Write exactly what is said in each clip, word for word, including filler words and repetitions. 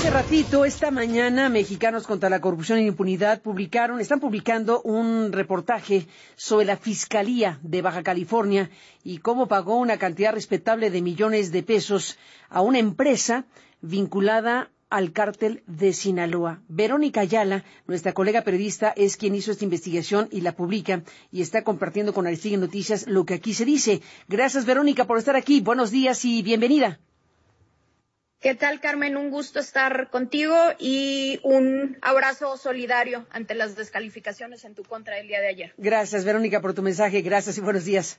Hace ratito, esta mañana, Mexicanos contra la Corrupción e Impunidad publicaron, están publicando un reportaje sobre la Fiscalía de Baja California y cómo pagó una cantidad respetable de millones de pesos a una empresa vinculada al cártel de Sinaloa. Verónica Ayala, nuestra colega periodista, es quien hizo esta investigación y la publica y está compartiendo con Aristegui Noticias lo que aquí se dice. Gracias, Verónica, por estar aquí. Buenos días y bienvenida. ¿Qué tal, Carmen? Un gusto estar contigo y un abrazo solidario ante las descalificaciones en tu contra el día de ayer. Gracias, Verónica, por tu mensaje. Gracias y buenos días.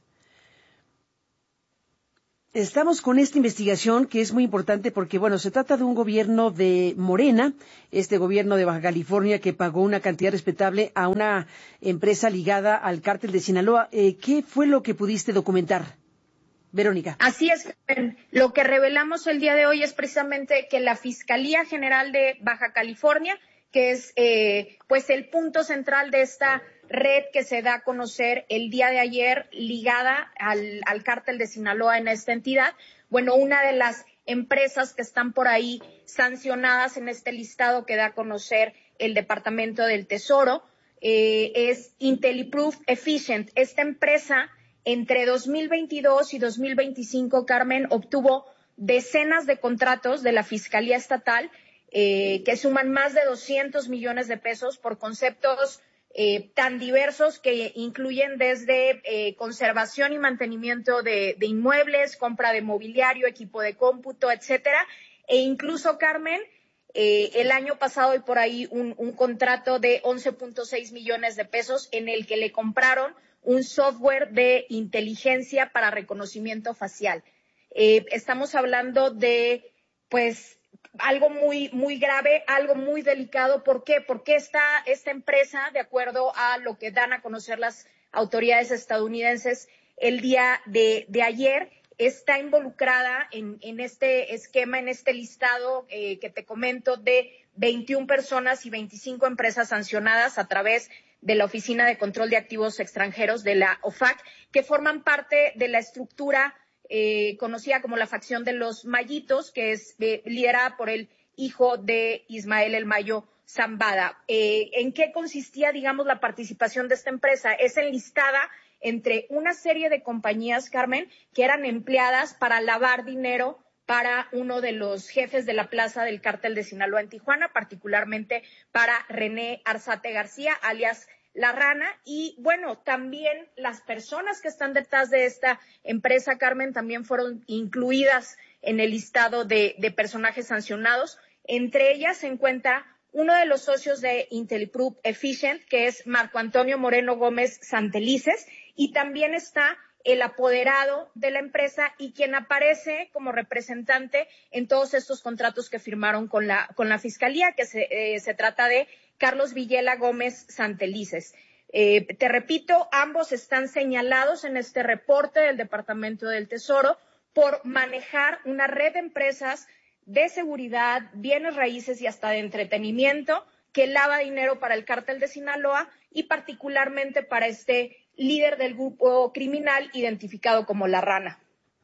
Estamos con esta investigación que es muy importante porque, bueno, se trata de un gobierno de Morena, este gobierno de Baja California que pagó una cantidad respetable a una empresa ligada al cártel de Sinaloa. Eh, ¿Qué fue lo que pudiste documentar, Verónica? Así es, lo que revelamos el día de hoy es precisamente que la Fiscalía General de Baja California, que es eh, pues el punto central de esta red que se da a conocer el día de ayer ligada al, al cártel de Sinaloa en esta entidad, bueno, una de las empresas que están por ahí sancionadas en este listado que da a conocer el Departamento del Tesoro eh, es IntelliProof Efficient. Esta empresa entre dos mil veintidós y dos mil veinticinco, Carmen, obtuvo decenas de contratos de la Fiscalía Estatal eh, que suman más de doscientos millones de pesos por conceptos eh, tan diversos que incluyen desde eh, conservación y mantenimiento de, de inmuebles, compra de mobiliario, equipo de cómputo, etcétera, e incluso, Carmen, eh, el año pasado y por ahí un, un contrato de once punto seis millones de pesos en el que le compraron un software de inteligencia para reconocimiento facial. Eh, estamos hablando de, pues, algo muy, muy grave, algo muy delicado. ¿Por qué? Porque esta, esta empresa, de acuerdo a lo que dan a conocer las autoridades estadounidenses el día de, de ayer, está involucrada en, en este esquema, en este listado eh, que te comento de veintiuna personas y veinticinco empresas sancionadas a través de la Oficina de Control de Activos Extranjeros, de la O F A C, que forman parte de la estructura eh, conocida como la facción de los Mayitos, que es eh, liderada por el hijo de Ismael El Mayo Zambada. Eh, ¿En qué consistía, digamos, la participación de esta empresa? Es enlistada entre una serie de compañías, Carmen, que eran empleadas para lavar dinero para uno de los jefes de la plaza del cártel de Sinaloa en Tijuana, particularmente para René Arzate García, alias La Rana. Y bueno, también las personas que están detrás de esta empresa, Carmen, también fueron incluidas en el listado de, de personajes sancionados. Entre ellas se encuentra uno de los socios de IntelliProof Efficient, que es Marco Antonio Moreno Gómez Santelices, y también está el apoderado de la empresa y quien aparece como representante en todos estos contratos que firmaron con la, con la Fiscalía, que se, eh, se trata de Carlos Villela Gómez Santelices. Eh, te repito, ambos están señalados en este reporte del Departamento del Tesoro por manejar una red de empresas de seguridad, bienes raíces y hasta de entretenimiento que lava dinero para el cártel de Sinaloa y particularmente para este líder del grupo criminal identificado como La Rana.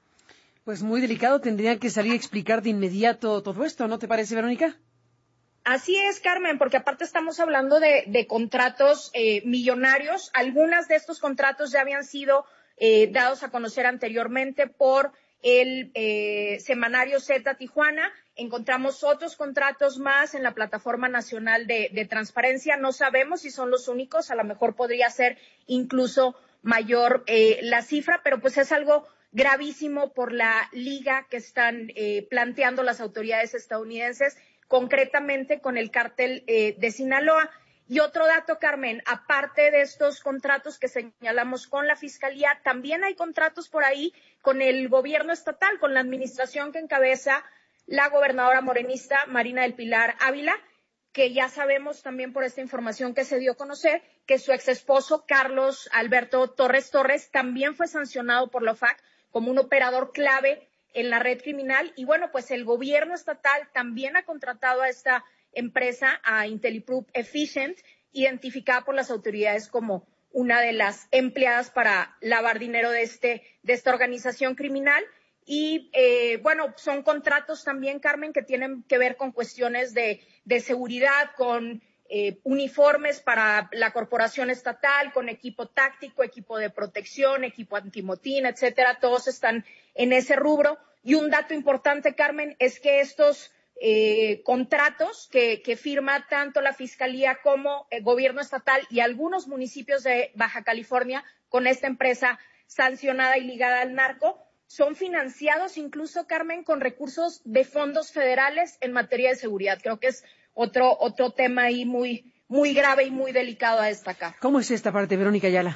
Pues muy delicado, tendrían que salir a explicar de inmediato todo esto, ¿no te parece, Verónica? Así es, Carmen, porque aparte estamos hablando de, de contratos eh, millonarios. Algunas de estos contratos ya habían sido eh, dados a conocer anteriormente por el eh, semanario Z Tijuana. Encontramos otros contratos más en la Plataforma Nacional de, de Transparencia. No sabemos si son los únicos, a lo mejor podría ser incluso mayor eh, la cifra, pero pues es algo gravísimo por la liga que están eh, planteando las autoridades estadounidenses, concretamente con el cártel eh, de Sinaloa. Y otro dato, Carmen, aparte de estos contratos que señalamos con la Fiscalía, también hay contratos por ahí con el gobierno estatal, con la administración que encabeza la gobernadora morenista Marina del Pilar Ávila, que ya sabemos también por esta información que se dio a conocer, que su exesposo Carlos Alberto Torres Torres también fue sancionado por la O F A C como un operador clave en la red criminal. Y bueno, pues el gobierno estatal también ha contratado a esta empresa, a IntelliProof Efficient, identificada por las autoridades como una de las empleadas para lavar dinero de este de esta organización criminal. Y, eh, bueno, son contratos también, Carmen, que tienen que ver con cuestiones de, de seguridad, con eh, uniformes para la corporación estatal, con equipo táctico, equipo de protección, equipo antimotín, etcétera. Todos están en ese rubro. Y un dato importante, Carmen, es que estos eh, contratos que, que firma tanto la Fiscalía como el gobierno estatal y algunos municipios de Baja California con esta empresa sancionada y ligada al narco, son financiados incluso, Carmen, con recursos de fondos federales en materia de seguridad. Creo que es otro, otro tema ahí muy, muy grave y muy delicado a destacar. ¿Cómo es esta parte, Verónica Ayala?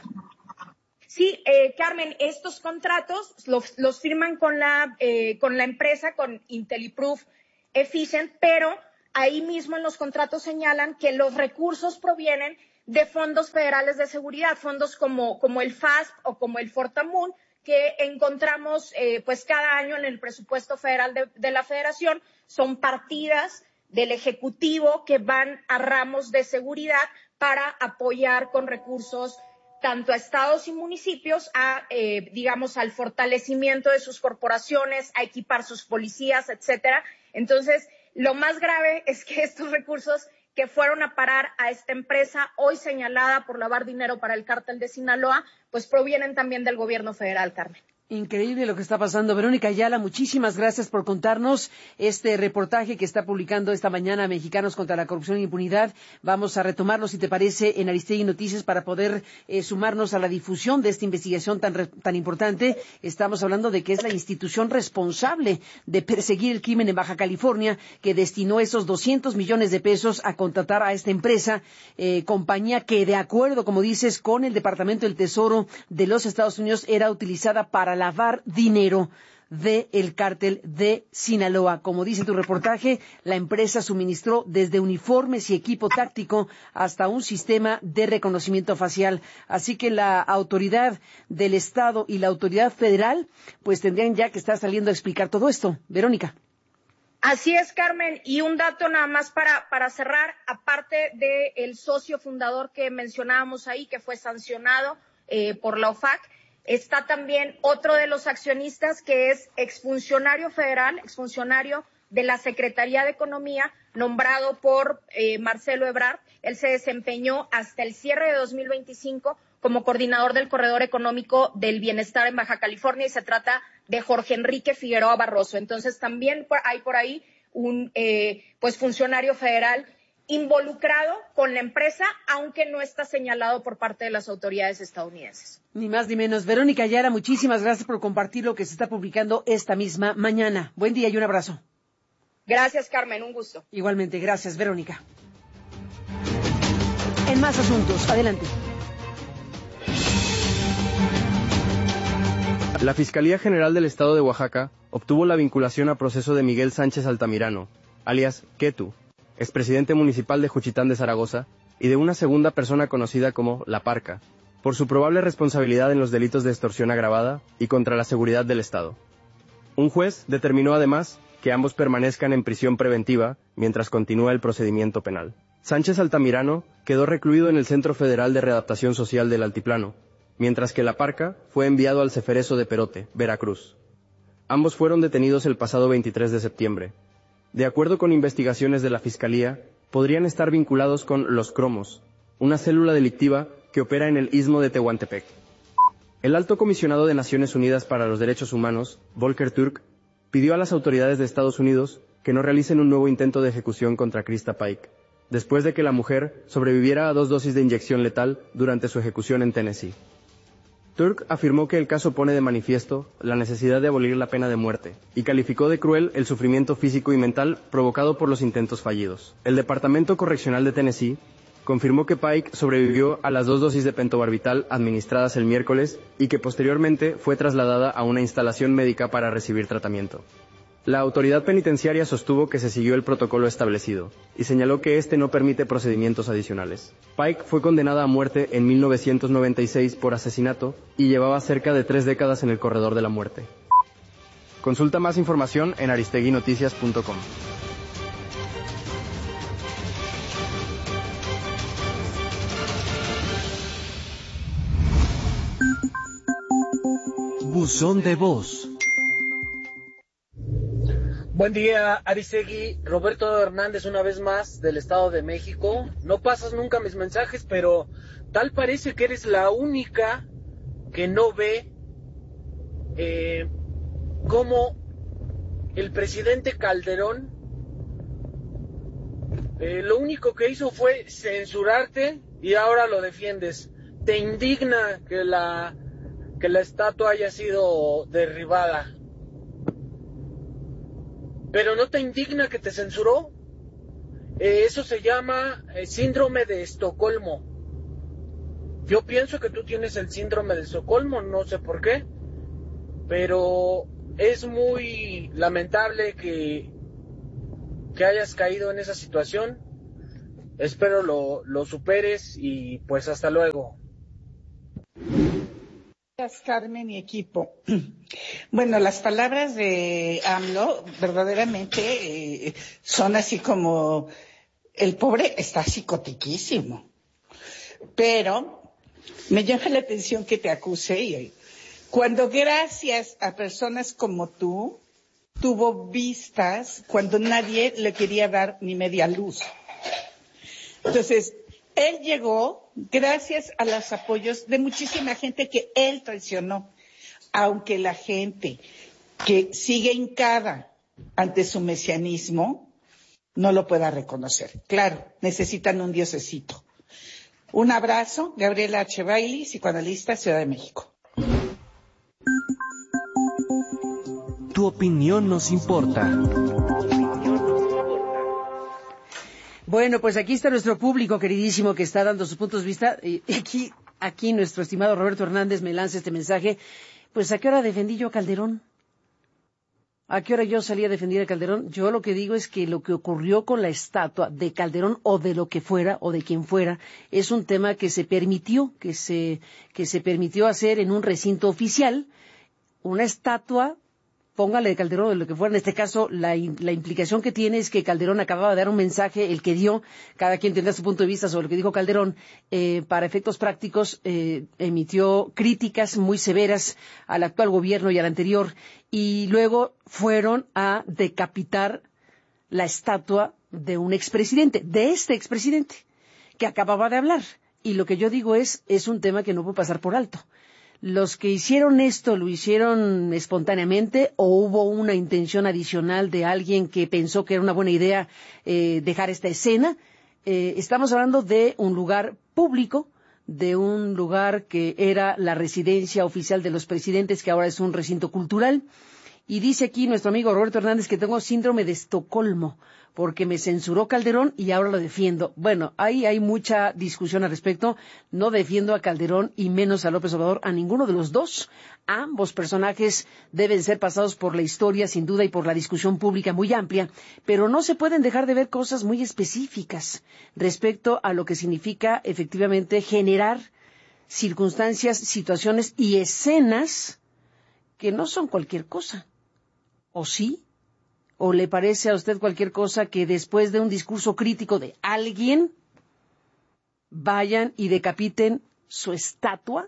Sí, eh, Carmen, estos contratos los, los firman con la, eh, con la empresa, con IntelliProof Efficient, pero ahí mismo en los contratos señalan que los recursos provienen de fondos federales de seguridad, fondos como, como el F A S P o como el Fortamun, que encontramos eh, pues cada año en el presupuesto federal de, de la Federación. Son partidas del Ejecutivo que van a ramos de seguridad para apoyar con recursos tanto a estados y municipios, a, eh, digamos, al fortalecimiento de sus corporaciones, a equipar sus policías, etcétera. Entonces, lo más grave es que estos recursos que fueron a parar a esta empresa, hoy señalada por lavar dinero para el cártel de Sinaloa, pues provienen también del gobierno federal, Carmen. Increíble lo que está pasando. Verónica Ayala, muchísimas gracias por contarnos este reportaje que está publicando esta mañana Mexicanos contra la Corrupción e Impunidad. Vamos a retomarlo, si te parece, en Aristegui Noticias para poder eh, sumarnos a la difusión de esta investigación tan, tan importante. Estamos hablando de que es la institución responsable de perseguir el crimen en Baja California, que destinó esos doscientos millones de pesos a contratar a esta empresa, eh, compañía que, de acuerdo, como dices, con el Departamento del Tesoro de los Estados Unidos, era utilizada para lavar dinero del cártel de Sinaloa. Como dice tu reportaje, la empresa suministró desde uniformes y equipo táctico hasta un sistema de reconocimiento facial. Así que la autoridad del Estado y la autoridad federal pues tendrían ya que estar saliendo a explicar todo esto. Verónica. Así es, Carmen. Y un dato nada más para, para cerrar, aparte del socio fundador que mencionábamos ahí, que fue sancionado eh, por la O F A C, está también otro de los accionistas que es exfuncionario federal, exfuncionario de la Secretaría de Economía, nombrado por eh, Marcelo Ebrard. Él se desempeñó hasta el cierre de dos mil veinticinco como coordinador del Corredor Económico del Bienestar en Baja California y se trata de Jorge Enrique Figueroa Barroso. Entonces también hay por ahí un eh, pues funcionario federal involucrado con la empresa, aunque no está señalado por parte de las autoridades estadounidenses. Ni más ni menos. Verónica Ayala, muchísimas gracias por compartir lo que se está publicando esta misma mañana. Buen día y un abrazo. Gracias, Carmen, un gusto. Igualmente, gracias, Verónica. En más asuntos, adelante. La Fiscalía General del Estado de Oaxaca obtuvo la vinculación a proceso de Miguel Sánchez Altamirano, alias Ketu, expresidente municipal de Juchitán de Zaragoza, y de una segunda persona conocida como La Parca, por su probable responsabilidad en los delitos de extorsión agravada y contra la seguridad del Estado. Un juez determinó además que ambos permanezcan en prisión preventiva mientras continúa el procedimiento penal. Sánchez Altamirano quedó recluido en el Centro Federal de Readaptación Social del Altiplano, mientras que La Parca fue enviado al Ceferezo de Perote, Veracruz. Ambos fueron detenidos el pasado veintitrés de septiembre. De acuerdo con investigaciones de la Fiscalía, podrían estar vinculados con Los Cromos, una célula delictiva que opera en el istmo de Tehuantepec. El alto comisionado de Naciones Unidas para los Derechos Humanos, Volker Turk, pidió a las autoridades de Estados Unidos que no realicen un nuevo intento de ejecución contra Krista Paik, después de que la mujer sobreviviera a dos dosis de inyección letal durante su ejecución en Tennessee. Turk afirmó que el caso pone de manifiesto la necesidad de abolir la pena de muerte y calificó de cruel el sufrimiento físico y mental provocado por los intentos fallidos. El Departamento Correccional de Tennessee confirmó que Paik sobrevivió a las dos dosis de pentobarbital administradas el miércoles y que posteriormente fue trasladada a una instalación médica para recibir tratamiento. La autoridad penitenciaria sostuvo que se siguió el protocolo establecido y señaló que este no permite procedimientos adicionales. Paik fue condenada a muerte en mil novecientos noventa y seis por asesinato y llevaba cerca de tres décadas en el corredor de la muerte. Consulta más información en aristegui noticias punto com. Buzón de voz. Buen día, Aristegui. Roberto Hernández, una vez más, del Estado de México. No pasas nunca mis mensajes, pero tal parece que eres la única que no ve eh, cómo el presidente Calderón eh, lo único que hizo fue censurarte y ahora lo defiendes. ¿Te indigna que la, que la estatua haya sido derribada? ¿Pero no te indigna que te censuró? Eh, eso se llama eh, síndrome de Estocolmo. Yo pienso que tú tienes el síndrome de Estocolmo, no sé por qué, pero es muy lamentable que, que hayas caído en esa situación. Espero lo, lo superes y pues hasta luego. Gracias, Carmen y equipo. Bueno, las palabras de AMLO verdaderamente eh, son así como el pobre está psicotiquísimo. Pero me llama la atención que te acuse y cuando gracias a personas como tú tuvo vistas cuando nadie le quería dar ni media luz. Entonces, él llegó gracias a los apoyos de muchísima gente que él traicionó, aunque la gente que sigue hincada ante su mesianismo no lo pueda reconocer. Claro, necesitan un diosecito. Un abrazo, Gabriela H. Bailey, psicoanalista, Ciudad de México. Tu opinión nos importa. Bueno, pues aquí está nuestro público queridísimo que está dando sus puntos de vista. Y aquí, aquí nuestro estimado Roberto Hernández me lanza este mensaje. Pues, ¿a qué hora defendí yo a Calderón? ¿A qué hora yo salí a defender a Calderón? Yo lo que digo es que lo que ocurrió con la estatua de Calderón o de lo que fuera o de quien fuera es un tema que se permitió, que se, que se permitió hacer en un recinto oficial, una estatua. Póngale de Calderón o de lo que fuera. En este caso, la, la implicación que tiene es que Calderón acababa de dar un mensaje, el que dio, cada quien tendrá su punto de vista sobre lo que dijo Calderón, eh, para efectos prácticos, eh, emitió críticas muy severas al actual gobierno y al anterior, y luego fueron a decapitar la estatua de un expresidente, de este expresidente, que acababa de hablar. Y lo que yo digo es, es un tema que no puede pasar por alto. Los que hicieron esto, ¿lo hicieron espontáneamente o hubo una intención adicional de alguien que pensó que era una buena idea eh, dejar esta escena? Eh, estamos hablando de un lugar público, de un lugar que era la residencia oficial de los presidentes, que ahora es un recinto cultural. Y dice aquí nuestro amigo Roberto Hernández que tengo síndrome de Estocolmo, porque me censuró Calderón y ahora lo defiendo. Bueno, ahí hay mucha discusión al respecto. No defiendo a Calderón y menos a López Obrador, a ninguno de los dos. Ambos personajes deben ser pasados por la historia, sin duda, y por la discusión pública muy amplia, pero no se pueden dejar de ver cosas muy específicas respecto a lo que significa efectivamente generar circunstancias, situaciones y escenas que no son cualquier cosa. ¿O sí? ¿O le parece a usted cualquier cosa que después de un discurso crítico de alguien vayan y decapiten su estatua?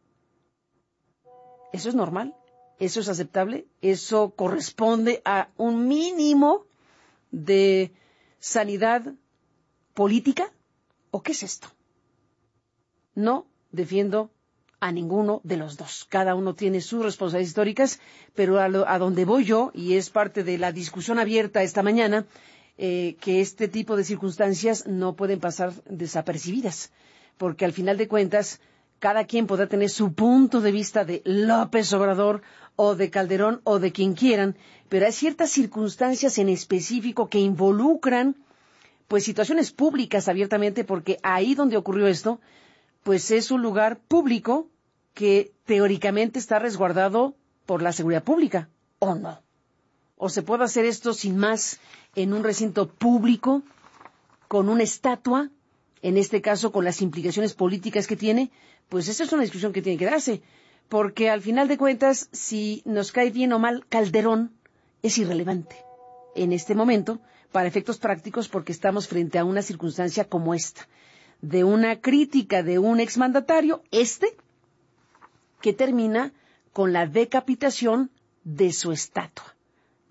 ¿Eso es normal? ¿Eso es aceptable? ¿Eso corresponde a un mínimo de sanidad política? ¿O qué es esto? No defiendo a ninguno de los dos. Cada uno tiene sus responsabilidades históricas, pero a, lo, a donde voy yo, y es parte de la discusión abierta esta mañana, eh, que este tipo de circunstancias no pueden pasar desapercibidas, porque al final de cuentas, cada quien podrá tener su punto de vista de López Obrador, o de Calderón, o de quien quieran, pero hay ciertas circunstancias en específico que involucran, pues, situaciones públicas abiertamente, porque ahí donde ocurrió esto, pues es un lugar público que teóricamente está resguardado por la seguridad pública, ¿o no? ¿O se puede hacer esto sin más en un recinto público, con una estatua, en este caso con las implicaciones políticas que tiene? Pues esa es una discusión que tiene que darse, porque al final de cuentas, si nos cae bien o mal Calderón, es irrelevante en este momento, para efectos prácticos, porque estamos frente a una circunstancia como esta, de una crítica de un exmandatario, este, que termina con la decapitación de su estatua.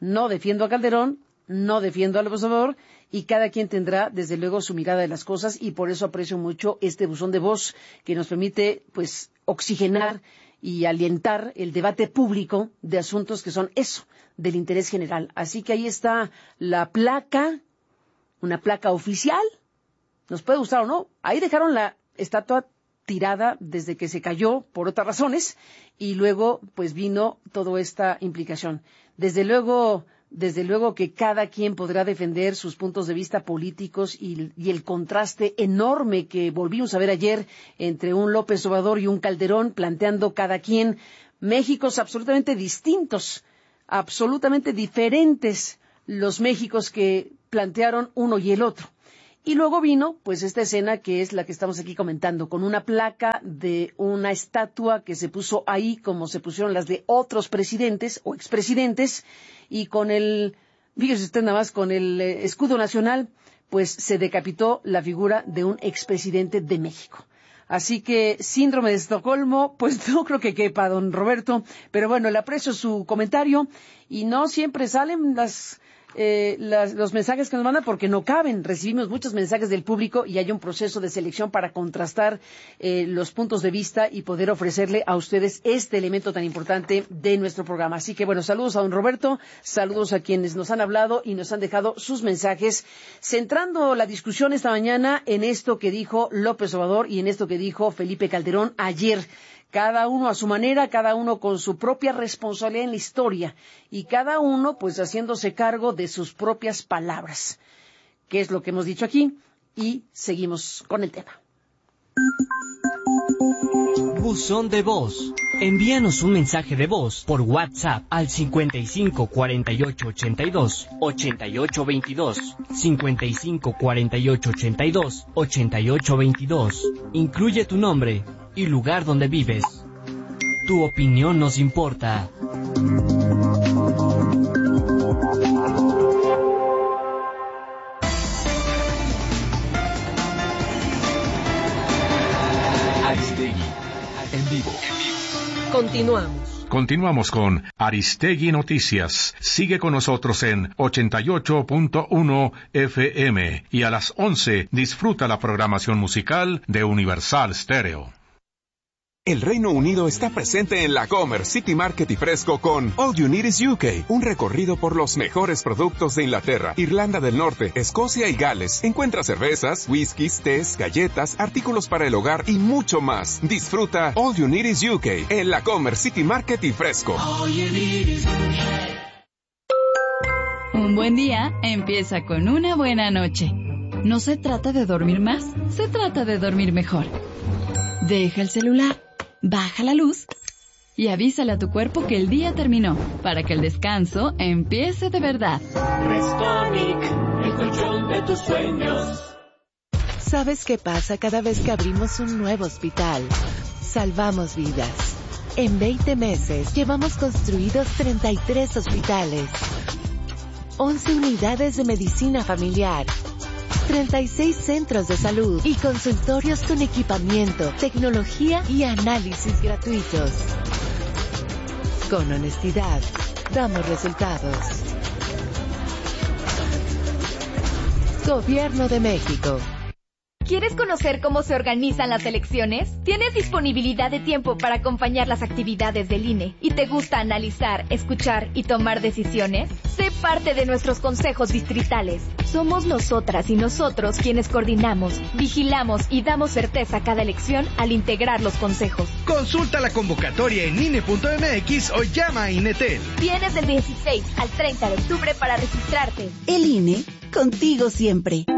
No defiendo a Calderón, no defiendo a López Obrador, y cada quien tendrá, desde luego, su mirada de las cosas, y por eso aprecio mucho este buzón de voz que nos permite, pues, oxigenar y alientar el debate público de asuntos que son eso, del interés general. Así que ahí está la placa, una placa oficial, nos puede gustar o no, ahí dejaron la estatua tirada desde que se cayó por otras razones, y luego pues vino toda esta implicación. Desde luego, desde luego que cada quien podrá defender sus puntos de vista políticos y, y el contraste enorme que volvimos a ver ayer entre un López Obrador y un Calderón, planteando cada quien Méxicos absolutamente distintos, absolutamente diferentes los Méxicos que plantearon uno y el otro. Y luego vino, pues, esta escena que es la que estamos aquí comentando, con una placa de una estatua que se puso ahí, como se pusieron las de otros presidentes o expresidentes, y con el, fíjese usted nada más, con el eh, escudo nacional, pues se decapitó la figura de un expresidente de México. Así que, síndrome de Estocolmo, pues no creo que quepa, don Roberto, pero bueno, le aprecio su comentario, y no siempre salen las... Eh, las, los mensajes que nos mandan porque no caben. Recibimos muchos mensajes del público y hay un proceso de selección para contrastar eh, los puntos de vista y poder ofrecerle a ustedes este elemento tan importante de nuestro programa. Así que bueno, saludos a don Roberto, saludos a quienes nos han hablado y nos han dejado sus mensajes, centrando la discusión esta mañana en esto que dijo López Obrador y en esto que dijo Felipe Calderón ayer. Cada uno a su manera, cada uno con su propia responsabilidad en la historia y cada uno pues haciéndose cargo de sus propias palabras, que es lo que hemos dicho aquí, y seguimos con el tema. Buzón de voz. Envíanos un mensaje de voz por WhatsApp al cincuenta y cinco cuarenta y ocho ochenta y dos ochenta y ocho veintidós, cincuenta y cinco cuarenta y ocho ochenta y dos ochenta y ocho veintidós. Incluye tu nombre y lugar donde vives. Tu opinión nos importa. Aristegui, en vivo. Continuamos. Continuamos con Aristegui Noticias. Sigue con nosotros en ochenta y ocho punto uno F M y a las once disfruta la programación musical de Universal Stereo. El Reino Unido está presente en la Comer City Market y Fresco con All You Need Is U K, un recorrido por los mejores productos de Inglaterra, Irlanda del Norte, Escocia y Gales. Encuentra cervezas, whiskies, tés, galletas, artículos para el hogar y mucho más. Disfruta All You Need Is U K en la Comer City Market y Fresco. Un buen día empieza con una buena noche. No se trata de dormir más, se trata de dormir mejor. Deja el celular, baja la luz y avísale a tu cuerpo que el día terminó, para que el descanso empiece de verdad. Restonic, el colchón de tus sueños. ¿Sabes qué pasa cada vez que abrimos un nuevo hospital? Salvamos vidas. En veinte meses llevamos construidos treinta y tres hospitales, once unidades de medicina familiar, treinta y seis centros de salud y consultorios con equipamiento, tecnología y análisis gratuitos. Con honestidad, damos resultados. Gobierno de México. ¿Quieres conocer cómo se organizan las elecciones? ¿Tienes disponibilidad de tiempo para acompañar las actividades del I N E? ¿Y te gusta analizar, escuchar y tomar decisiones? Sé parte de nuestros consejos distritales. Somos nosotras y nosotros quienes coordinamos, vigilamos y damos certeza a cada elección al integrar los consejos. Consulta la convocatoria en I N E punto M X o llama a INETEL. Tienes del dieciséis al treinta de octubre para registrarte. El I N E, contigo siempre.